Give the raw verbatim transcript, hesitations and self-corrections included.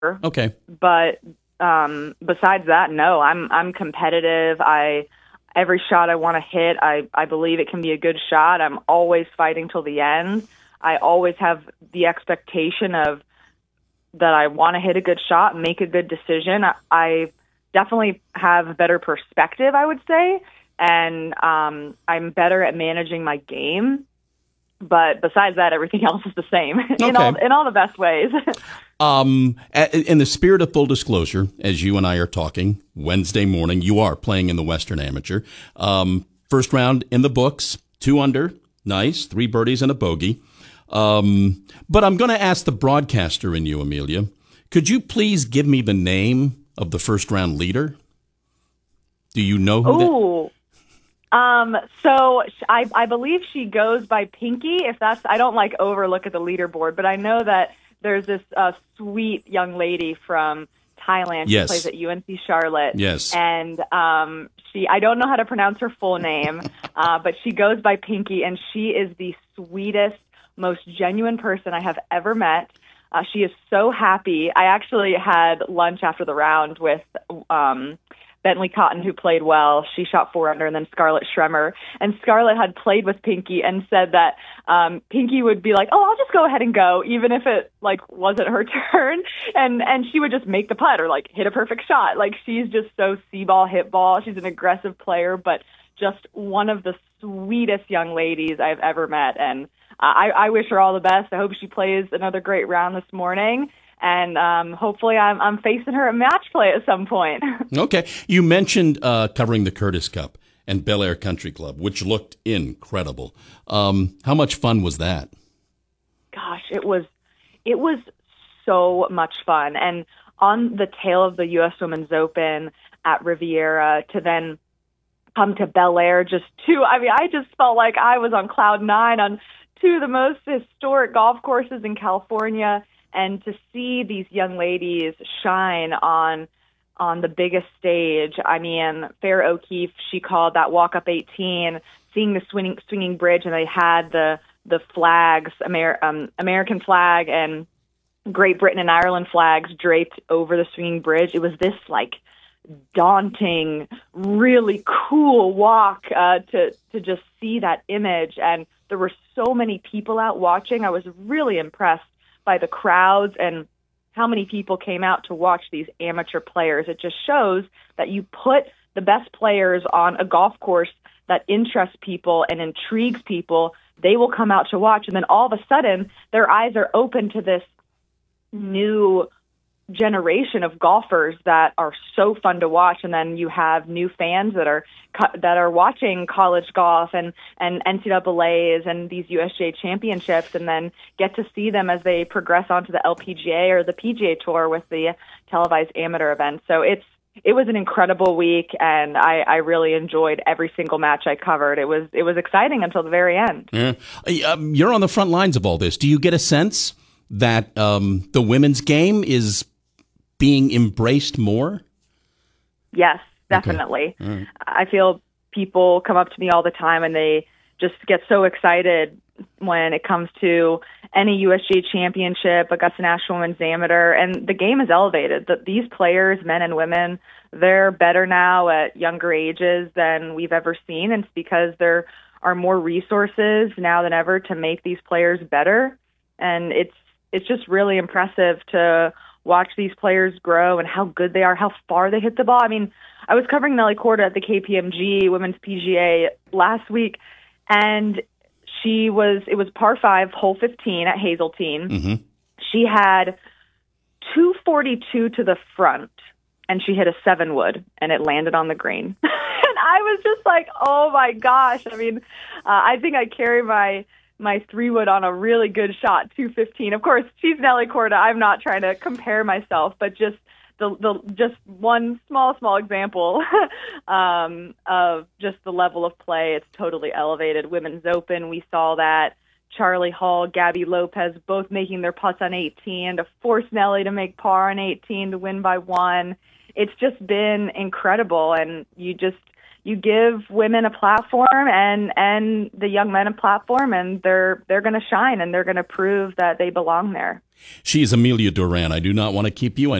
Okay. But um, besides that, no, I'm I'm competitive. I every shot I want to hit, I, I believe it can be a good shot. I'm always fighting till the end. I always have the expectation of that I want to hit a good shot and make a good decision. I, I definitely have a better perspective, I would say, and um, I'm better at managing my game. But besides that, everything else is the same Okay. in all in all the best ways. um, in the spirit of full disclosure, as you and I are talking Wednesday morning, you are playing in the Western Amateur. Um, first round in the books, two under, nice, three birdies and a bogey. Um, but I'm going to ask the broadcaster in you, Amelia. Could you please give me the name of the first round leader? Do you know who Ooh. that? Um, so I, I believe she goes by Pinky. If that's, I don't like overlook at the leaderboard, but I know that there's this uh, sweet young lady from Thailand. Yes. She plays at U N C Charlotte. Yes. And um, she, I don't know how to pronounce her full name, uh, but she goes by Pinky, and she is the sweetest, most genuine person I have ever met. Uh, she is so happy. I actually had lunch after the round with um, Bentley Cotton, who played well. She shot four under, and then Scarlett Schremer. And Scarlett had played with Pinky and said that um, Pinky would be like, "Oh, I'll just go ahead and go," even if it like wasn't her turn. And and she would just make the putt or like hit a perfect shot. Like she's just so see-ball, hit ball. She's an aggressive player, but just one of the sweetest young ladies I've ever met. And I, I wish her all the best. I hope she plays another great round this morning. And um, hopefully I'm, I'm facing her at match play at some point. Okay. You mentioned uh, covering the Curtis Cup and Bel Air Country Club, which looked incredible. Um, how much fun was that? Gosh, it was it was so much fun. And on the tail of the U S Women's Open at Riviera to then come to Bel Air, just two, I mean, I just felt like I was on cloud nine on two of the most historic golf courses in California. And to see these young ladies shine on on the biggest stage, I mean, Farrah O'Keefe, she called that walk up eighteen, seeing the swinging swinging bridge, and they had the the flags, Amer- um, American flag and Great Britain and Ireland flags draped over the swinging bridge. It was this like daunting, really cool walk uh, to to just see that image, and there were so many people out watching. I was really impressed by the crowds and how many people came out to watch these amateur players. It just shows that you put the best players on a golf course that interests people and intrigues people, they will come out to watch. And then all of a sudden, their eyes are open to this new generation of golfers that are so fun to watch. And then you have new fans that are that are watching college golf and, and N C double A's and these U S G A championships, and then get to see them as they progress onto the L P G A or the P G A Tour with the televised amateur events. So it's it was an incredible week, and I, I really enjoyed every single match I covered. It was it was exciting until the very end. Yeah. Um, you're on the front lines of all this. Do you get a sense that um, the women's game is being embraced more? Yes, definitely. Okay. Right. I feel people come up to me all the time and they just get so excited when it comes to any U S G A championship, Augusta National Women's Amateur, and the game is elevated. That these players, men and women, they're better now at younger ages than we've ever seen, and it's because there are more resources now than ever to make these players better. And it's it's just really impressive to watch these players grow and how good they are, how far they hit the ball. I mean, I was covering Nelly Korda at the K P M G Women's P G A last week, and she was, it was par five, hole fifteen at Hazeltine. Mm-hmm. She had two forty-two to the front, and she hit a seven wood, and it landed on the green. And I was just like, oh my gosh. I mean, uh, I think I carry my my three wood on a really good shot, two fifteen. Of course, she's Nelly Korda. I'm not trying to compare myself, but just the the just one small small example um, of just the level of play. It's totally elevated. Women's Open, we saw that. Charlie Hall, Gabby Lopez, both making their putts on eighteen to force Nelly to make par on eighteen to win by one. It's just been incredible, and you just you give women a platform and and the young men a platform, and they're they're going to shine and they're going to prove that they belong there. She's Amelia Doran. I do not want to keep you.